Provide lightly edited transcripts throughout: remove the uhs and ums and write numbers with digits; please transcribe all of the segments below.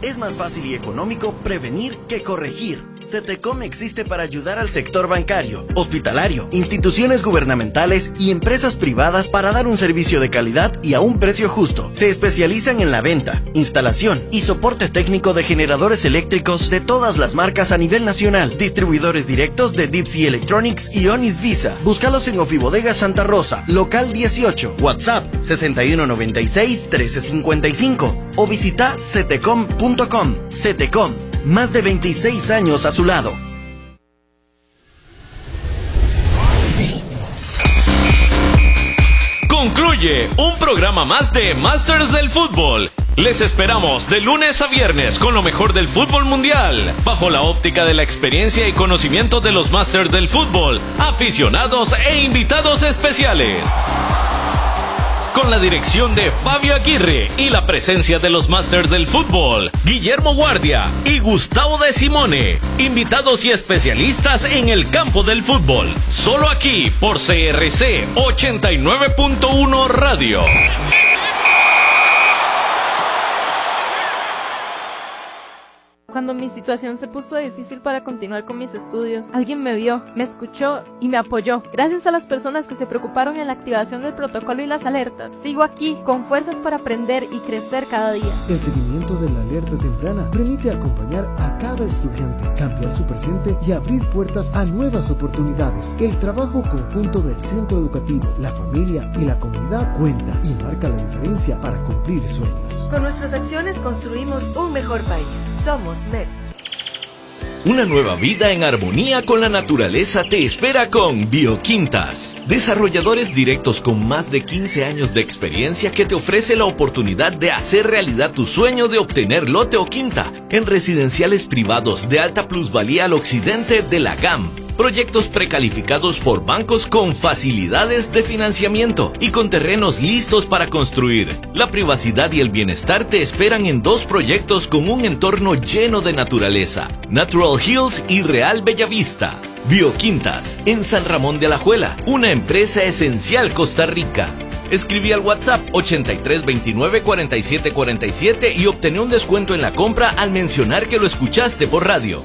Es más fácil y económico prevenir que corregir. CETECOM existe para ayudar al sector bancario, hospitalario, instituciones gubernamentales y empresas privadas para dar un servicio de calidad y a un precio justo. Se especializan en la venta, instalación y soporte técnico de generadores eléctricos de todas las marcas a nivel nacional. Distribuidores directos de Deep Sea Electronics y Onis Visa. Búscalos en Ofibodega Santa Rosa, local 18, WhatsApp 6196-1355 o visita cetecom.com. CETECOM, más de 26 años a su lado. Concluye un programa más de Masters del Fútbol. Les esperamos de lunes a viernes con lo mejor del fútbol mundial, bajo la óptica de la experiencia y conocimiento de los Masters del Fútbol, aficionados e invitados especiales. Con la dirección de Fabio Aguirre y la presencia de los Masters del Fútbol, Guillermo Guardia y Gustavo de Simone, invitados y especialistas en el campo del fútbol, solo aquí por CRC 89.1 Radio. Cuando mi situación se puso difícil para continuar con mis estudios, alguien me vio, me escuchó y me apoyó. Gracias a las personas que se preocuparon en la activación del protocolo y las alertas, sigo aquí con fuerzas para aprender y crecer cada día. El seguimiento de la alerta temprana permite acompañar a cada estudiante, cambiar su presente y abrir puertas a nuevas oportunidades. El trabajo conjunto del centro educativo, la familia y la comunidad cuenta y marca la diferencia para cumplir sueños. Con nuestras acciones construimos un mejor país. Somos MEP. Una nueva vida en armonía con la naturaleza te espera con Bioquintas. Desarrolladores directos con más de 15 años de experiencia que te ofrece la oportunidad de hacer realidad tu sueño de obtener lote o quinta en residenciales privados de alta plusvalía al occidente de la GAM. Proyectos precalificados por bancos con facilidades de financiamiento y con terrenos listos para construir. La privacidad y el bienestar te esperan en 2 proyectos con un entorno lleno de naturaleza: Natural Hills y Real Bellavista. Bioquintas, en San Ramón de Alajuela, una empresa esencial Costa Rica. Escribí al WhatsApp 8329-4747 y obtené un descuento en la compra al mencionar que lo escuchaste por radio.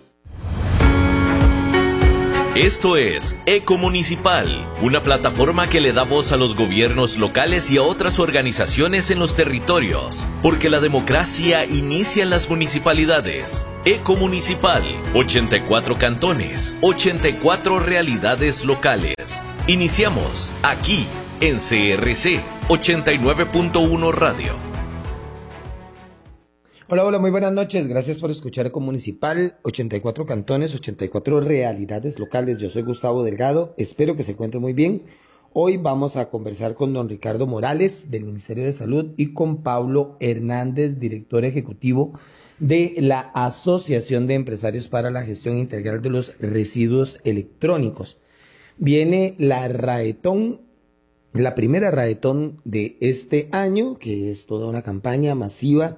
Esto es Ecomunicipal, una plataforma que le da voz a los gobiernos locales y a otras organizaciones en los territorios, porque la democracia inicia en las municipalidades. Ecomunicipal, 84 cantones, 84 realidades locales. Iniciamos aquí en CRC 89.1 Radio. Hola, muy buenas noches. Gracias por escuchar Ecomunicipal, 84 cantones, 84 realidades locales. Yo soy Gustavo Delgado, espero que se encuentre muy bien. Hoy vamos a conversar con don Ricardo Morales del Ministerio de Salud y con Pablo Hernández, director ejecutivo de la Asociación de Empresarios para la Gestión Integral de los Residuos Electrónicos. Viene la Raetón, la primera Raetón de este año, que es toda una campaña masiva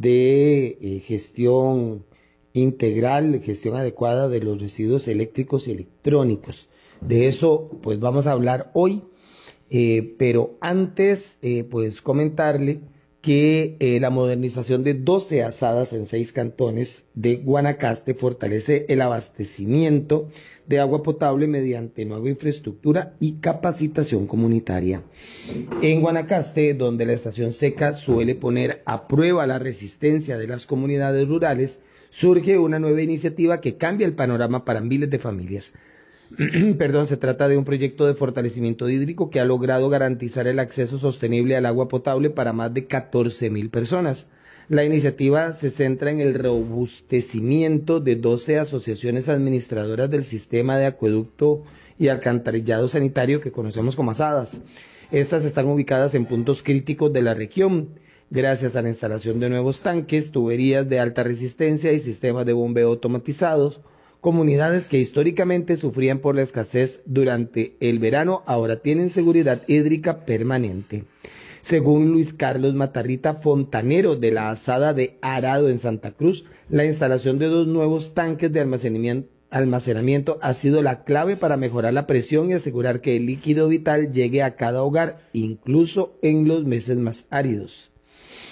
de gestión integral, gestión adecuada de los residuos eléctricos y electrónicos. De eso pues vamos a hablar hoy, pero antes pues comentarle que la modernización de 12 asadas en 6 cantones de Guanacaste fortalece el abastecimiento de agua potable mediante nueva infraestructura y capacitación comunitaria. En Guanacaste, donde la estación seca suele poner a prueba la resistencia de las comunidades rurales, surge una nueva iniciativa que cambia el panorama para miles de familias. Se trata de un proyecto de fortalecimiento hídrico que ha logrado garantizar el acceso sostenible al agua potable para más de 14,000 personas. La iniciativa se centra en el robustecimiento de 12 asociaciones administradoras del sistema de acueducto y alcantarillado sanitario que conocemos como asadas. Estas están ubicadas en puntos críticos de la región, gracias a la instalación de nuevos tanques, tuberías de alta resistencia y sistemas de bombeo automatizados. Comunidades que históricamente sufrían por la escasez durante el verano ahora tienen seguridad hídrica permanente. Según Luis Carlos Matarrita, fontanero de la asada de Arado en Santa Cruz, la instalación de 2 nuevos tanques de almacenamiento ha sido la clave para mejorar la presión y asegurar que el líquido vital llegue a cada hogar, incluso en los meses más áridos.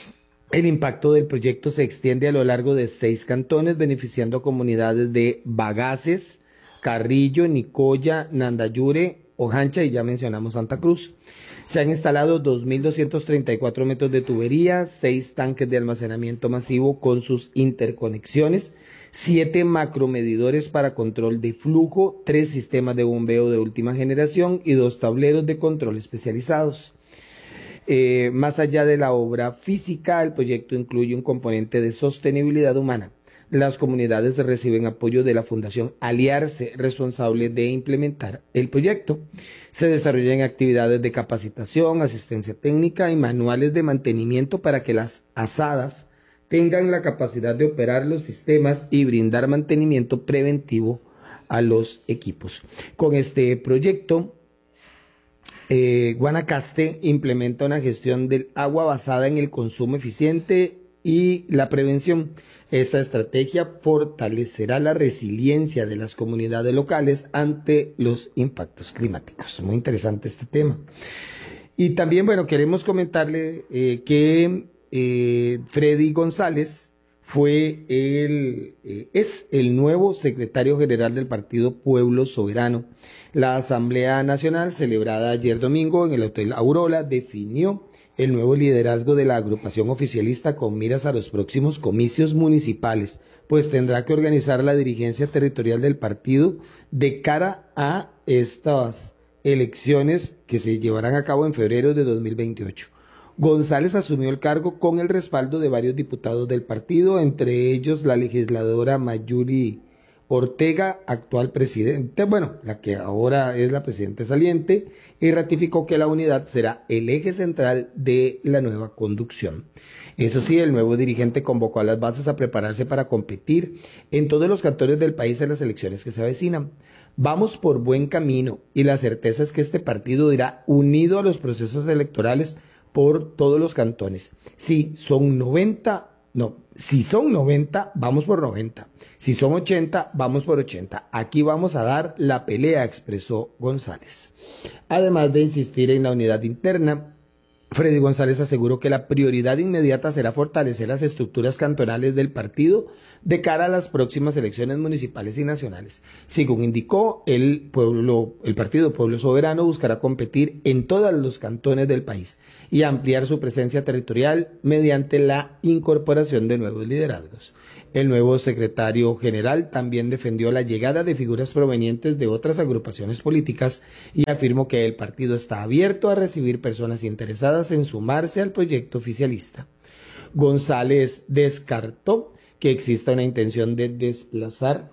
El impacto del proyecto se extiende a lo largo de 6 cantones, beneficiando a comunidades de Bagaces, Carrillo, Nicoya, Nandayure, Ojancha y ya mencionamos Santa Cruz. Se han instalado 2.234 metros de tubería, 6 tanques de almacenamiento masivo con sus interconexiones, 7 macromedidores para control de flujo, 3 sistemas de bombeo de última generación y 2 tableros de control especializados. Más allá de la obra física, el proyecto incluye un componente de sostenibilidad humana. Las comunidades reciben apoyo de la Fundación Aliarse, responsable de implementar el proyecto. Se desarrollan actividades de capacitación, asistencia técnica y manuales de mantenimiento para que las asadas tengan la capacidad de operar los sistemas y brindar mantenimiento preventivo a los equipos. Con este proyecto, Guanacaste implementa una gestión del agua basada en el consumo eficiente y la prevención. Esta estrategia fortalecerá la resiliencia de las comunidades locales ante los impactos climáticos. Muy interesante este tema. Y también, bueno, queremos comentarle que Freddy González es el nuevo secretario general del Partido Pueblo Soberano. La Asamblea Nacional, celebrada ayer domingo en el Hotel Aurora, definió el nuevo liderazgo de la agrupación oficialista con miras a los próximos comicios municipales, pues tendrá que organizar la dirigencia territorial del partido de cara a estas elecciones que se llevarán a cabo en febrero de 2028. González asumió el cargo con el respaldo de varios diputados del partido, entre ellos la legisladora Mayuri Ortega, actual presidente, la que ahora es la presidenta saliente, y ratificó que la unidad será el eje central de la nueva conducción. Eso sí, el nuevo dirigente convocó a las bases a prepararse para competir en todos los cantones del país en las elecciones que se avecinan. Vamos por buen camino y la certeza es que este partido irá unido a los procesos electorales por todos los cantones. Si son 90, vamos por 90. Si son 80, vamos por 80. Aquí vamos a dar la pelea, expresó González. Además de insistir en la unidad interna, Freddy González aseguró que la prioridad inmediata será fortalecer las estructuras cantonales del partido de cara a las próximas elecciones municipales y nacionales. Según indicó, el Partido Pueblo Soberano buscará competir en todos los cantones del país y ampliar su presencia territorial mediante la incorporación de nuevos liderazgos. El nuevo secretario general también defendió la llegada de figuras provenientes de otras agrupaciones políticas y afirmó que el partido está abierto a recibir personas interesadas en sumarse al proyecto oficialista. González descartó que exista una intención de desplazar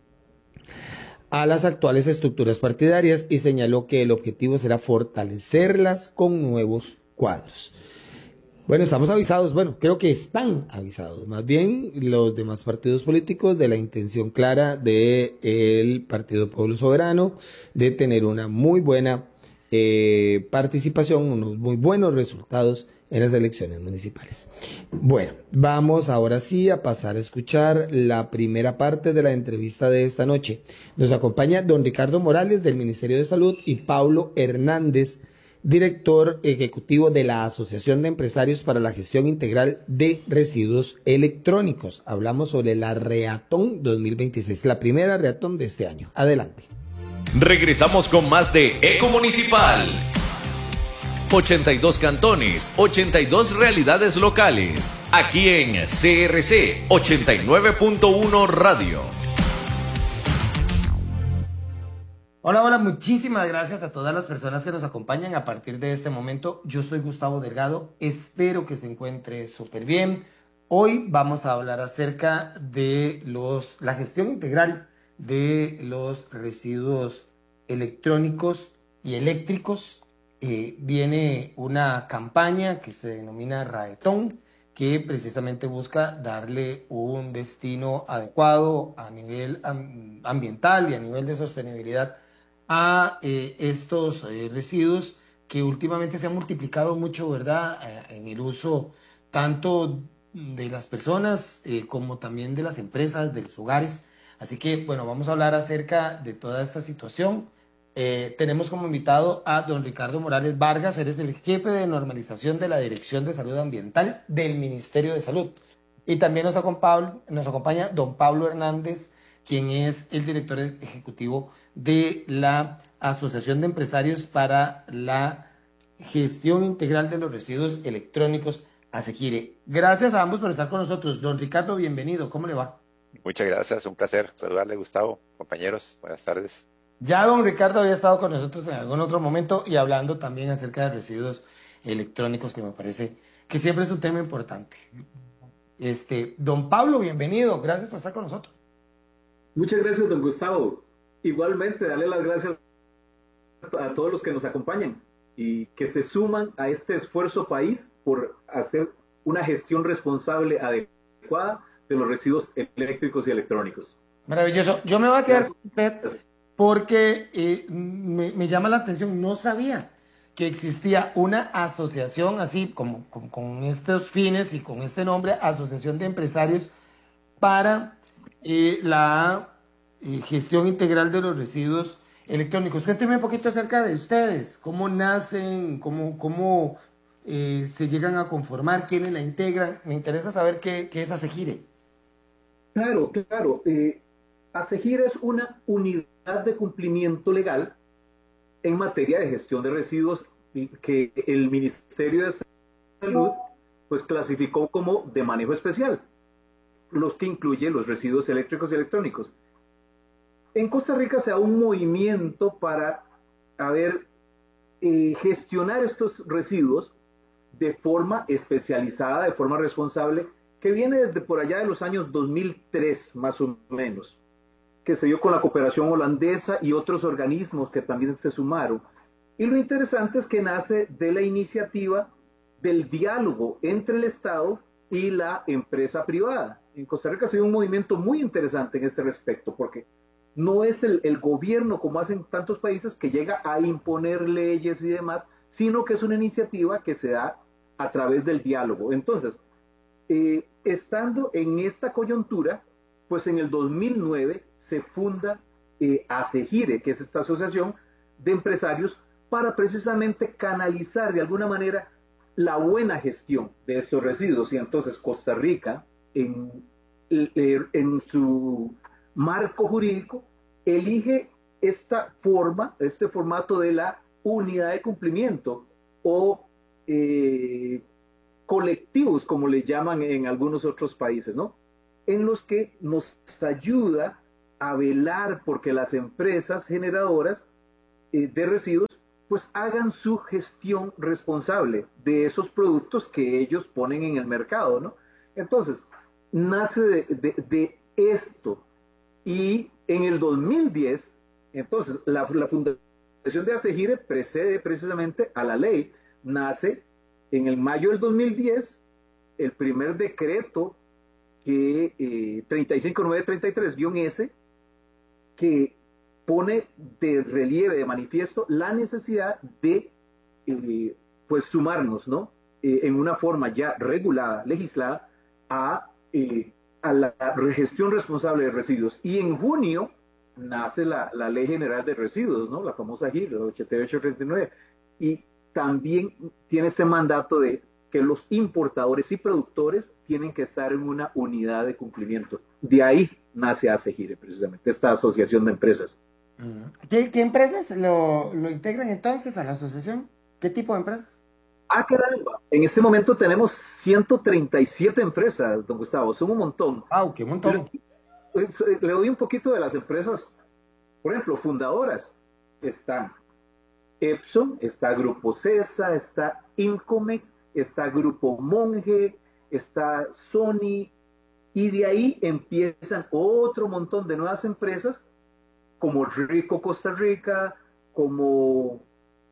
a las actuales estructuras partidarias y señaló que el objetivo será fortalecerlas con nuevos cuadros. Bueno, estamos avisados, creo que están avisados, más bien los demás partidos políticos, de la intención clara del Partido Pueblo Soberano de tener una muy buena participación, unos muy buenos resultados en las elecciones municipales. Bueno, vamos ahora sí a pasar a escuchar la primera parte de la entrevista de esta noche. Nos acompaña don Ricardo Morales del Ministerio de Salud y Paulo Hernández, director ejecutivo de la Asociación de Empresarios para la Gestión Integral de Residuos Electrónicos. Hablamos sobre la Reatón 2026, la primera Reatón de este año. Adelante. Regresamos con más de Eco Municipal. 82 cantones, 82 realidades locales. Aquí en CRC 89.1 Radio. Hola, muchísimas gracias a todas las personas que nos acompañan a partir de este momento. Yo soy Gustavo Delgado, espero que se encuentre súper bien. Hoy vamos a hablar acerca de la gestión integral de los residuos electrónicos y eléctricos. Viene una campaña que se denomina Raetón, que precisamente busca darle un destino adecuado a nivel ambiental y a nivel de sostenibilidad a estos residuos que últimamente se han multiplicado mucho, ¿verdad?, en el uso tanto de las personas como también de las empresas, de los hogares. Así que, bueno, vamos a hablar acerca de toda esta situación tenemos como invitado a don Ricardo Morales Vargas. Él es el jefe de normalización de la Dirección de Salud Ambiental del Ministerio de Salud. Y también nos acompaña don Pablo Hernández, quien es el director ejecutivo de la Asociación de Empresarios para la Gestión Integral de los Residuos Electrónicos, ASEGIRE. Gracias a ambos por estar con nosotros. Don Ricardo, bienvenido. ¿Cómo le va? Muchas gracias, un placer saludarle, Gustavo. Compañeros, buenas tardes. Ya don Ricardo había estado con nosotros en algún otro momento y hablando también acerca de residuos electrónicos, que me parece que siempre es un tema importante. Don Pablo, bienvenido. Gracias por estar con nosotros. Muchas gracias, don Gustavo. Igualmente, darle las gracias a todos los que nos acompañan y que se suman a este esfuerzo país por hacer una gestión responsable, adecuada de los residuos eléctricos y electrónicos. Maravilloso. Yo me voy a quedar con usted porque me llama la atención. No sabía que existía una asociación así, como con estos fines y con este nombre, Asociación de Empresarios para la Gestión Integral de los Residuos Electrónicos. Cuénteme un poquito acerca de ustedes, cómo nacen, cómo se llegan a conformar, quiénes la integran. Me interesa saber qué es ASEGIRE. Claro. ASEGIRE es una unidad de cumplimiento legal en materia de gestión de residuos que el Ministerio de Salud pues clasificó como de manejo especial, los que incluyen los residuos eléctricos y electrónicos. En Costa Rica se da un movimiento para gestionar estos residuos de forma especializada, de forma responsable, que viene desde por allá de los años 2003 más o menos, que se dio con la cooperación holandesa y otros organismos que también se sumaron. Y lo interesante es que nace de la iniciativa del diálogo entre el Estado y la empresa privada. En Costa Rica se dio un movimiento muy interesante en este respecto, porque no es el gobierno, como hacen tantos países, que llega a imponer leyes y demás, sino que es una iniciativa que se da a través del diálogo. Entonces, estando en esta coyuntura, pues en el 2009 se funda ASEGIRE, que es esta asociación de empresarios, para precisamente canalizar de alguna manera la buena gestión de estos residuos. Y entonces Costa Rica, en su marco jurídico, elige esta forma, este formato de la unidad de cumplimiento o colectivos, como le llaman en algunos otros países, ¿no? En los que nos ayuda a velar porque las empresas generadoras de residuos pues hagan su gestión responsable de esos productos que ellos ponen en el mercado, ¿no? Entonces, nace de esto. Y en el 2010, entonces, la fundación de ASEGIRE precede precisamente a la ley. Nace en el mayo del 2010 el primer decreto, 35933-S, que pone de relieve, de manifiesto, la necesidad de pues sumarnos, ¿no? En una forma ya regulada, legislada, a la gestión responsable de residuos. Y en junio nace la Ley General de Residuos, ¿no? La famosa GIR, la 8839. Y también tiene este mandato de que los importadores y productores tienen que estar en una unidad de cumplimiento. De ahí nace ASEGIRE, precisamente, esta asociación de empresas. ¿Qué empresas lo integran entonces a la asociación? ¿Qué tipo de empresas? Ah, caramba. En este momento tenemos 137 empresas, don Gustavo. Son un montón. ¡Wow! ¡Qué montón! Le doy un poquito de las empresas, por ejemplo, fundadoras. Están Epson, está Grupo CESA, está Incomex, está Grupo Monge, está Sony, y de ahí empiezan otro montón de nuevas empresas, como Rico Costa Rica, como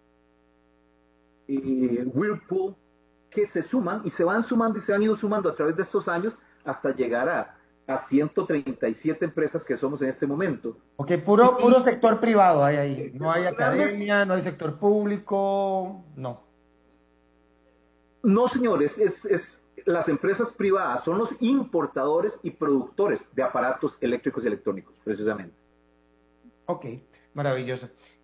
Whirlpool, que se suman y se van sumando y se han ido sumando a través de estos años hasta llegar a 137 empresas que somos en este momento. Ok, puro sector privado hay ahí. No hay academia, no hay sector público, no. No, señores, es las empresas privadas, son los importadores y productores de aparatos eléctricos y electrónicos, precisamente. Ok, maravilloso.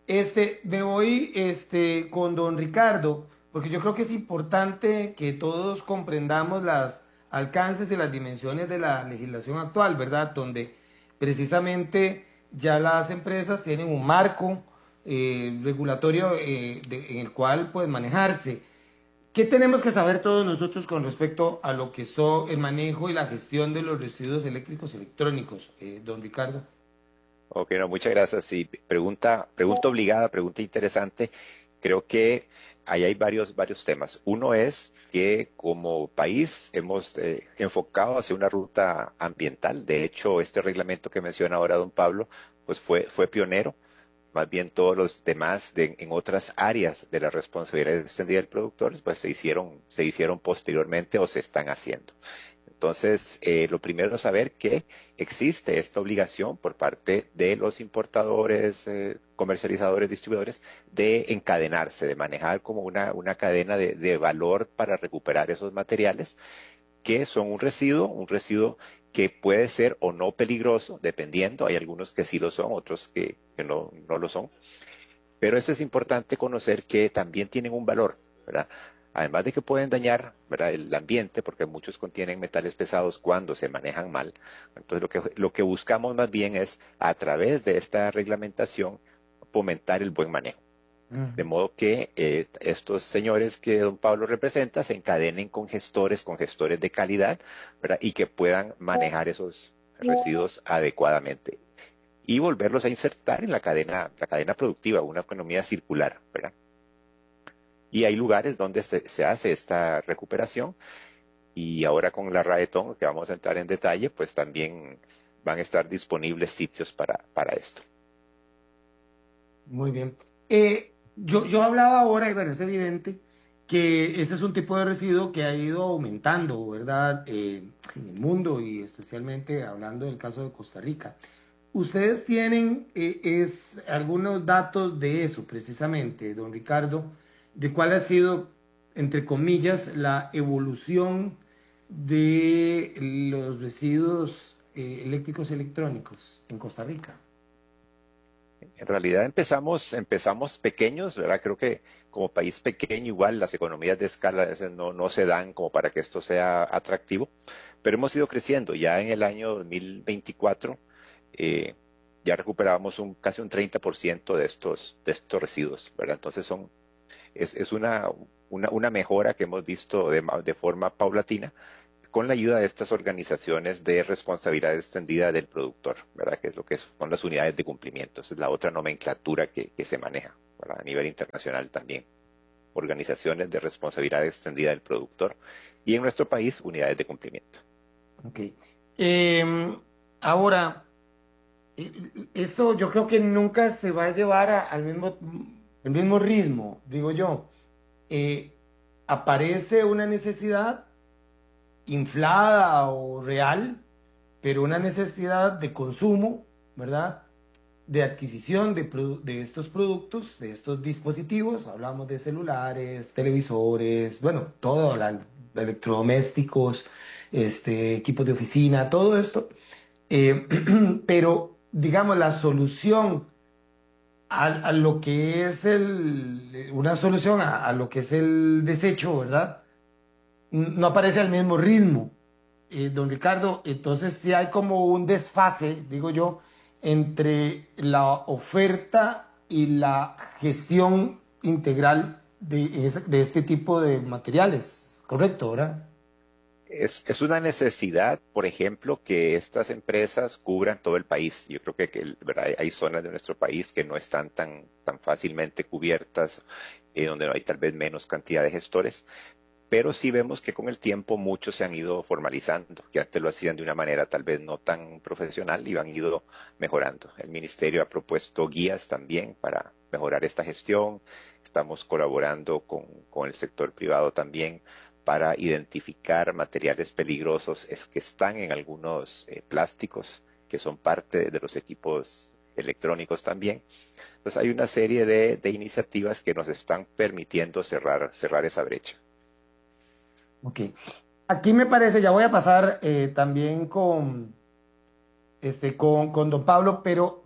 Me voy con don Ricardo, porque yo creo que es importante que todos comprendamos los alcances y las dimensiones de la legislación actual, ¿verdad? Donde precisamente ya las empresas tienen un marco regulatorio en el cual pueden manejarse. ¿Qué tenemos que saber todos nosotros con respecto a lo que es el manejo y la gestión de los residuos eléctricos electrónicos, don Ricardo? Ok, no, muchas gracias. Sí, pregunta obligada, pregunta interesante. Creo que ahí hay varios temas. Uno es que como país hemos enfocado hacia una ruta ambiental. De hecho, este reglamento que menciona ahora don Pablo, pues fue pionero. Más bien todos los demás en otras áreas de la responsabilidad extendida del productor, pues se hicieron posteriormente o se están haciendo. Entonces, lo primero es saber que existe esta obligación por parte de los importadores, comercializadores, distribuidores, de encadenarse, de manejar como una cadena de valor para recuperar esos materiales que son un residuo que puede ser o no peligroso, dependiendo. Hay algunos que sí lo son, otros que no lo son. Pero eso es importante conocer que también tienen un valor, ¿verdad? Además de que pueden dañar, ¿verdad?, el ambiente, porque muchos contienen metales pesados cuando se manejan mal. Entonces, lo que buscamos más bien es, a través de esta reglamentación, fomentar el buen manejo. De modo que estos señores que don Pablo representa se encadenen con gestores de calidad, ¿verdad?, y que puedan manejar esos residuos adecuadamente y volverlos a insertar en la cadena productiva, una economía circular, ¿verdad? Y hay lugares donde se hace esta recuperación, y ahora con la RAETON, que vamos a entrar en detalle, pues también van a estar disponibles sitios para esto. Muy bien. Yo hablaba ahora, y bueno, es evidente que este es un tipo de residuo que ha ido aumentando, ¿verdad? En el mundo, y especialmente hablando del caso de Costa Rica. Ustedes tienen algunos datos de eso, precisamente, don Ricardo, de cuál ha sido, entre comillas, la evolución de los residuos eléctricos electrónicos en Costa Rica. En realidad empezamos pequeños, ¿verdad? Creo que como país pequeño igual las economías de escala a veces no se dan como para que esto sea atractivo, pero hemos ido creciendo. Ya en el año 2024 ya recuperábamos casi un 30% de estos residuos, ¿verdad? Entonces es una mejora que hemos visto de forma paulatina, con la ayuda de estas organizaciones de responsabilidad extendida del productor, ¿verdad? Que es lo que son las unidades de cumplimiento. Esa es la otra nomenclatura que se maneja, ¿verdad?, a nivel internacional también. Organizaciones de responsabilidad extendida del productor, y en nuestro país, unidades de cumplimiento. Ok. Ahora, esto yo creo que nunca se va a llevar al mismo ritmo, digo yo. Aparece una necesidad inflada o real, pero una necesidad de consumo, ¿verdad?, de adquisición de estos productos, de estos dispositivos. Hablamos de celulares, televisores, bueno, todo, electrodomésticos, equipos de oficina, todo esto. Pero, digamos, la solución a lo que es una solución a lo que es el desecho, ¿verdad?, no aparece al mismo ritmo, don Ricardo. Entonces sí hay como un desfase, digo yo, entre la oferta y la gestión integral de este tipo de materiales, ¿correcto, verdad? Es una necesidad, por ejemplo, que estas empresas cubran todo el país. Yo creo que ¿verdad?, hay zonas de nuestro país que no están tan fácilmente cubiertas, donde hay tal vez menos cantidad de gestores. Pero sí vemos que con el tiempo muchos se han ido formalizando, que antes lo hacían de una manera tal vez no tan profesional y han ido mejorando. El ministerio ha propuesto guías también para mejorar esta gestión. Estamos colaborando con el sector privado también para identificar materiales peligrosos que están en algunos plásticos que son parte de los equipos electrónicos también. Entonces hay una serie de iniciativas que nos están permitiendo cerrar esa brecha. Ok. Aquí me parece, ya voy a pasar también con don Pablo, pero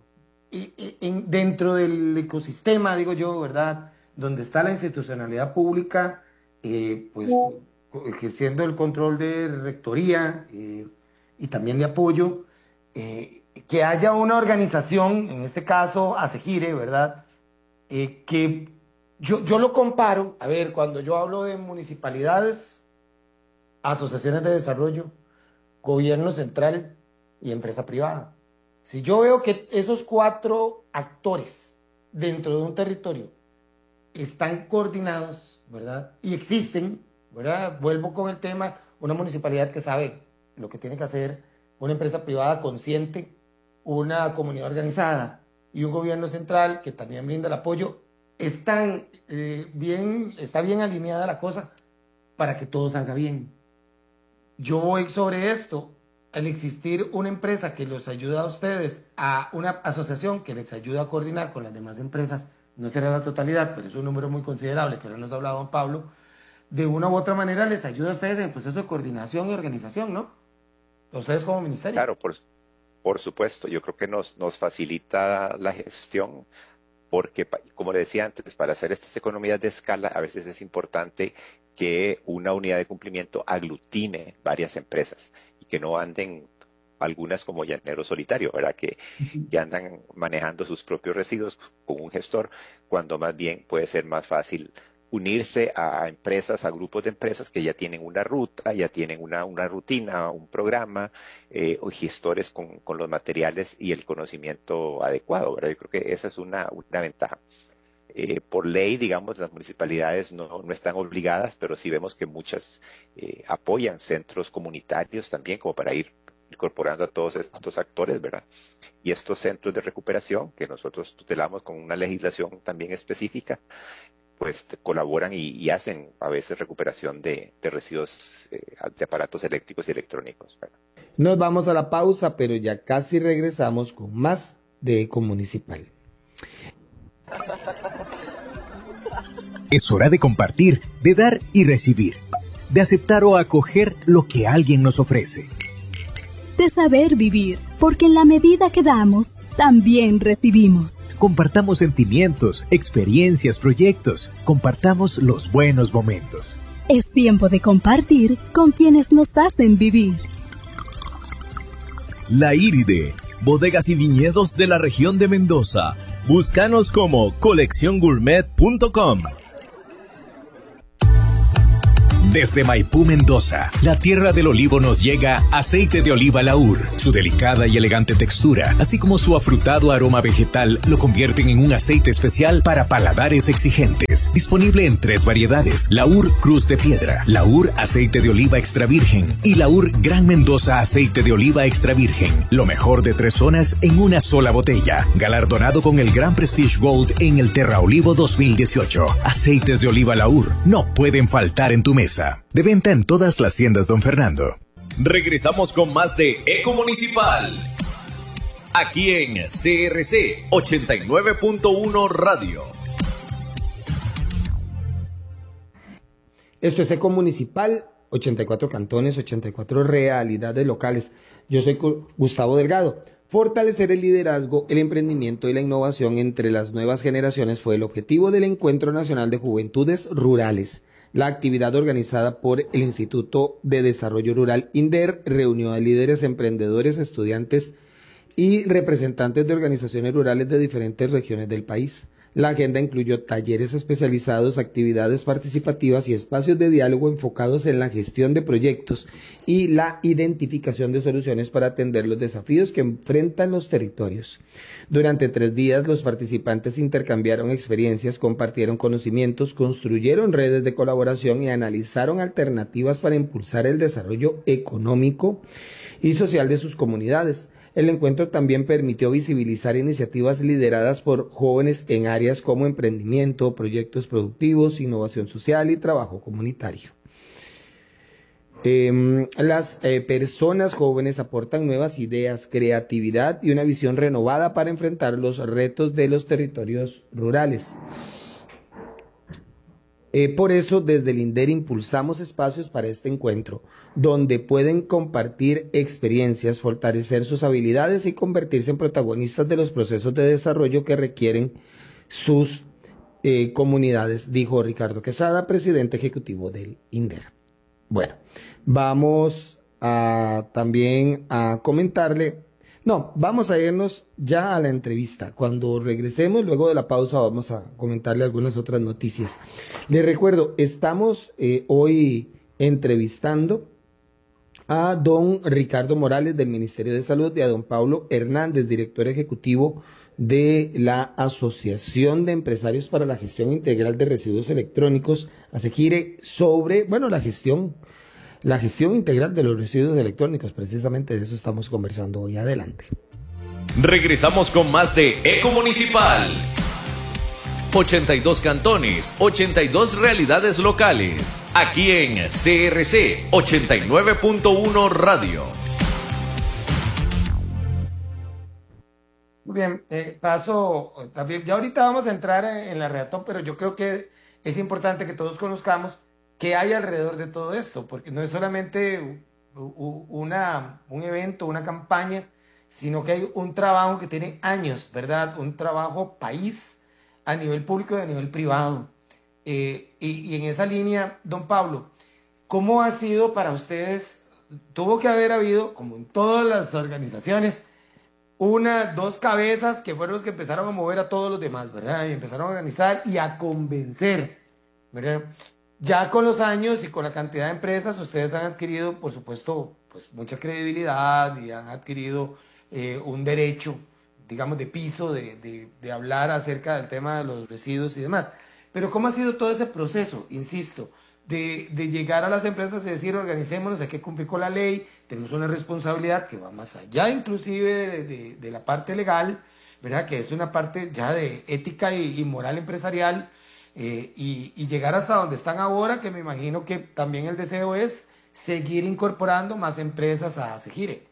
dentro del ecosistema, digo yo, ¿verdad?, donde está la institucionalidad pública, pues ejerciendo el control de rectoría y también de apoyo, que haya una organización, en este caso ASEGIRE, ¿verdad?, que yo lo comparo, a ver, cuando yo hablo de municipalidades, asociaciones de desarrollo, gobierno central y empresa privada. Si yo veo que esos 4 actores dentro de un territorio están coordinados, ¿verdad?, y existen, ¿verdad?, vuelvo con el tema, una municipalidad que sabe lo que tiene que hacer, una empresa privada consciente, una comunidad organizada y un gobierno central que también brinda el apoyo, está bien alineada la cosa para que todo salga bien. Yo voy sobre esto, al existir una empresa que los ayuda a ustedes, a una asociación que les ayuda a coordinar con las demás empresas, no será la totalidad, pero es un número muy considerable, que ahora nos ha hablado don Pablo, de una u otra manera les ayuda a ustedes en el proceso de coordinación y organización, ¿no? Ustedes como ministerio. Claro, por supuesto, yo creo que nos facilita la gestión, porque, como le decía antes, para hacer estas economías de escala, a veces es importante que una unidad de cumplimiento aglutine varias empresas y que no anden algunas como llanero solitario, ¿verdad? Que andan manejando sus propios residuos con un gestor, cuando más bien puede ser más fácil unirse a empresas, a grupos de empresas que ya tienen una ruta, ya tienen una rutina, un programa, o gestores con los materiales y el conocimiento adecuado, ¿verdad? Yo creo que esa es una ventaja. Por ley, digamos, las municipalidades no están obligadas, pero sí vemos que muchas apoyan centros comunitarios también, como para ir incorporando a todos estos actores, ¿verdad? Y estos centros de recuperación, que nosotros tutelamos con una legislación también específica, pues colaboran y hacen a veces recuperación de residuos de aparatos eléctricos y electrónicos, ¿verdad? Nos vamos a la pausa, pero ya casi regresamos con más de Ecomunicipal. Es hora de compartir, de dar y recibir, de aceptar o acoger lo que alguien nos ofrece. De saber vivir, porque en la medida que damos, también recibimos. Compartamos sentimientos, experiencias, proyectos. Compartamos los buenos momentos. Es tiempo de compartir con quienes nos hacen vivir. La Iride, bodegas y viñedos de la región de Mendoza. Búscanos como colecciongourmet.com. Desde Maipú, Mendoza, la tierra del olivo, nos llega aceite de oliva Laur. Su delicada y elegante textura, así como su afrutado aroma vegetal, lo convierten en un aceite especial para paladares exigentes. Disponible en 3 variedades: Laur Cruz de Piedra, Laur Aceite de Oliva Extra Virgen y Laur Gran Mendoza Aceite de Oliva Extra Virgen. Lo mejor de 3 zonas en una sola botella. Galardonado con el Gran Prestige Gold en el Terra Olivo 2018. Aceites de oliva Laur no pueden faltar en tu mesa. De venta en todas las tiendas Don Fernando. Regresamos con más de Ecomunicipal, aquí en CRC 89.1 Radio. Esto es Ecomunicipal, 84 cantones, 84 realidades locales. Yo soy Gustavo Delgado. Fortalecer el liderazgo, el emprendimiento y la innovación entre las nuevas generaciones fue el objetivo del Encuentro Nacional de Juventudes Rurales. La actividad, organizada por el Instituto de Desarrollo Rural INDER, reunió a líderes, emprendedores, estudiantes y representantes de organizaciones rurales de diferentes regiones del país. La agenda incluyó talleres especializados, actividades participativas y espacios de diálogo enfocados en la gestión de proyectos y la identificación de soluciones para atender los desafíos que enfrentan los territorios. Durante 3 días, los participantes intercambiaron experiencias, compartieron conocimientos, construyeron redes de colaboración y analizaron alternativas para impulsar el desarrollo económico y social de sus comunidades. El encuentro también permitió visibilizar iniciativas lideradas por jóvenes en áreas como emprendimiento, proyectos productivos, innovación social y trabajo comunitario. Las personas jóvenes aportan nuevas ideas, creatividad y una visión renovada para enfrentar los retos de los territorios rurales. Por eso, desde el INDER impulsamos espacios para este encuentro, donde pueden compartir experiencias, fortalecer sus habilidades y convertirse en protagonistas de los procesos de desarrollo que requieren sus comunidades, dijo Ricardo Quesada, presidente ejecutivo del INDER. Bueno, vamos también a comentarle. No, vamos a irnos ya a la entrevista. Cuando regresemos, luego de la pausa, vamos a comentarle algunas otras noticias. Les recuerdo, estamos hoy entrevistando a don Ricardo Morales del Ministerio de Salud y a don Pablo Hernández, director ejecutivo de la Asociación de Empresarios para la Gestión Integral de Residuos Electrónicos, ASEGIRE, sobre, la gestión integral de los residuos electrónicos. Precisamente de eso estamos conversando hoy. Adelante. Regresamos con más de Eco Municipal. 82 cantones, 82 realidades locales. Aquí en CRC 89.1 Radio. Muy bien, paso también. Ya ahorita vamos a entrar en la redacción, pero yo creo que es importante que todos conozcamos qué hay alrededor de todo esto, porque no es solamente un evento, una campaña, sino que hay un trabajo que tiene años, ¿verdad? Un trabajo país a nivel público y a nivel privado. Y en esa línea, don Pablo, ¿cómo ha sido para ustedes? Tuvo que haber habido, como en todas las organizaciones, dos cabezas que fueron los que empezaron a mover a todos los demás, ¿verdad? Y empezaron a organizar y a convencer, ¿verdad? Ya con los años y con la cantidad de empresas, ustedes han adquirido, por supuesto, pues mucha credibilidad y han adquirido un derecho, digamos, de piso, de hablar acerca del tema de los residuos y demás. Pero ¿cómo ha sido todo ese proceso, insisto, de llegar a las empresas y decir, organicémonos, hay que cumplir con la ley, tenemos una responsabilidad que va más allá inclusive de la parte legal, ¿verdad? Que es una parte ya de ética y moral empresarial, y llegar hasta donde están ahora, que me imagino que también el deseo es seguir incorporando más empresas a ASEGIRE.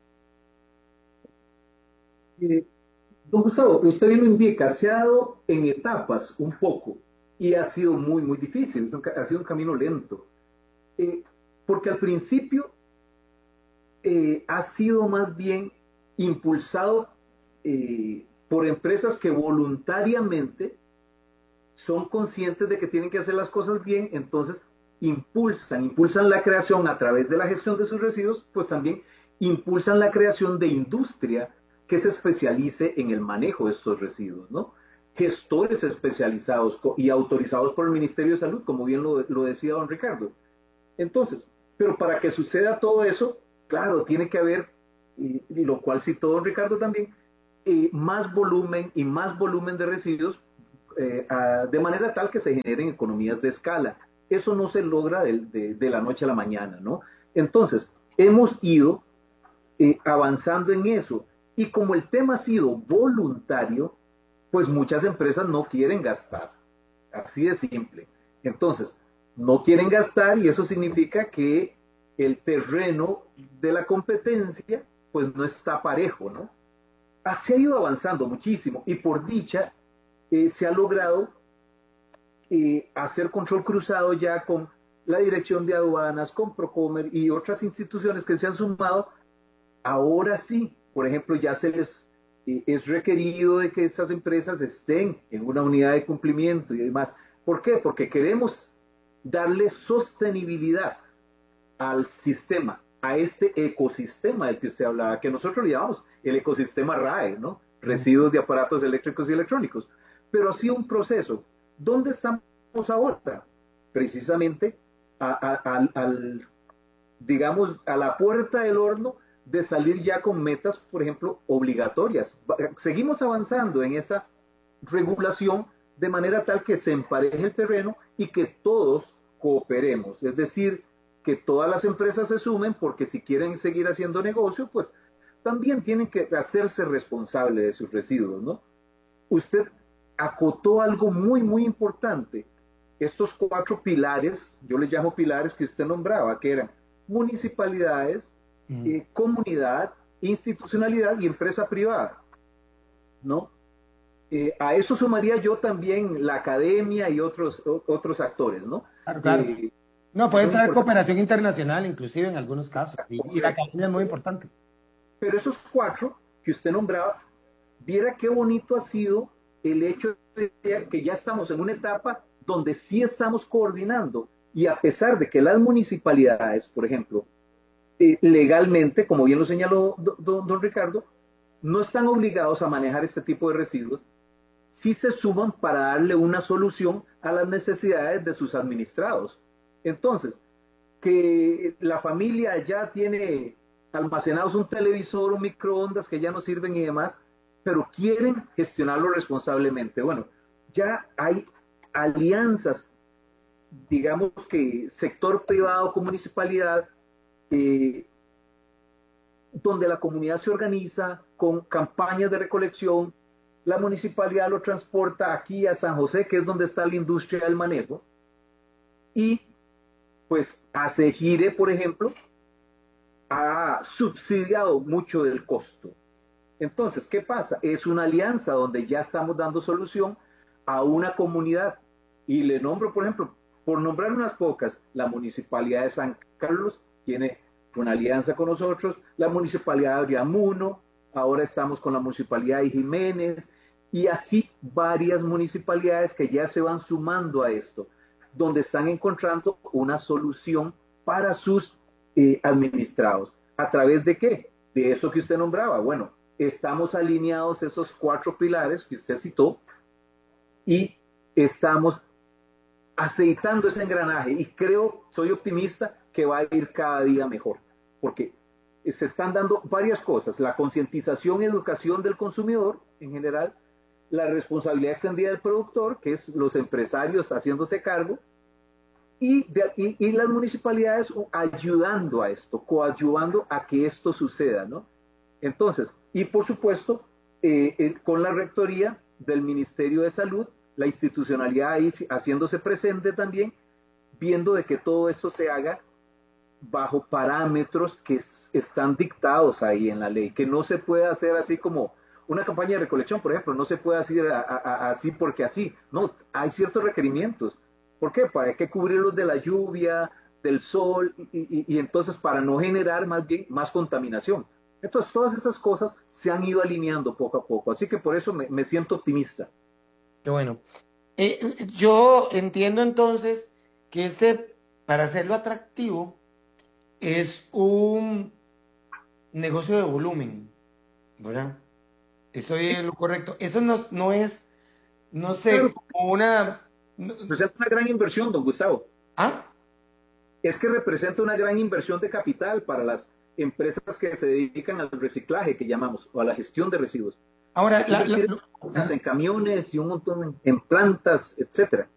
Don Gustavo, usted bien lo indica, se ha dado en etapas un poco y ha sido muy, muy difícil, ha sido un camino lento, porque al principio ha sido más bien impulsado por empresas que voluntariamente son conscientes de que tienen que hacer las cosas bien, entonces impulsan la creación a través de la gestión de sus residuos, pues también impulsan la creación de industria que se especialice en el manejo de estos residuos, ¿no? Gestores especializados y autorizados por el Ministerio de Salud, como bien lo decía don Ricardo. Entonces, pero para que suceda todo eso, claro, tiene que haber, y lo cual citó don Ricardo también, más volumen de residuos, de manera tal que se generen economías de escala. Eso no se logra de la noche a la mañana, ¿no? Entonces, hemos ido avanzando en eso. Y como el tema ha sido voluntario, pues muchas empresas no quieren gastar. Así de simple. Entonces, no quieren gastar y eso significa que el terreno de la competencia pues no está parejo, ¿no? Así ha ido avanzando muchísimo y por dicha se ha logrado hacer control cruzado ya con la Dirección de Aduanas, con Procomer y otras instituciones que se han sumado. Ahora sí, por ejemplo, ya es requerido de que esas empresas estén en una unidad de cumplimiento y demás. ¿Por qué? Porque queremos darle sostenibilidad al sistema, a este ecosistema del que usted hablaba, que nosotros le llamamos el ecosistema RAE, ¿no? Residuos de aparatos eléctricos y electrónicos. Pero ha sido un proceso. ¿Dónde estamos ahora? Precisamente digamos, a la puerta del horno de salir ya con metas, por ejemplo, obligatorias. Seguimos avanzando en esa regulación de manera tal que se empareje el terreno y que todos cooperemos. Es decir, que todas las empresas se sumen porque si quieren seguir haciendo negocio, pues también tienen que hacerse responsables de sus residuos, ¿no? Usted acotó algo muy, muy importante. Estos 4 pilares, yo les llamo pilares que usted nombraba, que eran municipalidades, comunidad, institucionalidad y empresa privada, ¿no? A eso sumaría yo también la academia y otros actores, ¿no? Claro, claro. No, puede traer cooperación internacional, inclusive en algunos casos, y la academia es muy importante. Pero esos 4 que usted nombraba, viera qué bonito ha sido el hecho de que ya estamos en una etapa donde sí estamos coordinando, y a pesar de que las municipalidades, por ejemplo, legalmente, como bien lo señaló don Ricardo, no están obligados a manejar este tipo de residuos, sí se suman para darle una solución a las necesidades de sus administrados. Entonces, que la familia ya tiene almacenados un televisor, un microondas que ya no sirven y demás, pero quieren gestionarlo responsablemente. Bueno, ya hay alianzas, digamos que sector privado con municipalidad, donde la comunidad se organiza con campañas de recolección, la municipalidad lo transporta aquí a San José, que es donde está la industria del manejo, y pues Asegire, por ejemplo, ha subsidiado mucho del costo. Entonces, ¿qué pasa? Es una alianza donde ya estamos dando solución a una comunidad, y le nombro, por ejemplo, por nombrar unas pocas, la Municipalidad de San Carlos tiene una alianza con nosotros, la Municipalidad de Oriamuno, ahora estamos con la Municipalidad de Jiménez, y así varias municipalidades que ya se van sumando a esto, donde están encontrando una solución para sus administrados. ¿A través de qué? De eso que usted nombraba. Bueno, estamos alineados esos 4 pilares que usted citó y estamos aceitando ese engranaje, y creo, soy optimista, que va a ir cada día mejor, porque se están dando varias cosas: la concientización y educación del consumidor en general, la responsabilidad extendida del productor, que es los empresarios haciéndose cargo, y las municipalidades ayudando a esto, coadyuvando a que esto suceda, ¿no? Entonces, y por supuesto, con la rectoría del Ministerio de Salud, la institucionalidad ahí haciéndose presente también, viendo de que todo esto se haga bajo parámetros que están dictados ahí en la ley, que no se puede hacer así como una campaña de recolección, por ejemplo, no se puede hacer así porque así, no, hay ciertos requerimientos. ¿Por qué? Pues hay que cubrirlos de la lluvia, del sol, y entonces para no generar más bien más contaminación. Entonces todas esas cosas se han ido alineando poco a poco, así que por eso me siento optimista. Qué bueno. Yo entiendo entonces que para hacerlo atractivo, es un negocio de volumen, ¿verdad? Estoy en lo correcto. Eso no es, no sé, como una... Representa una gran inversión, don Gustavo. ¿Ah? Es que representa una gran inversión de capital para las empresas que se dedican al reciclaje, que llamamos, o a la gestión de residuos. Ahora, en camiones y un montón en plantas, etcétera.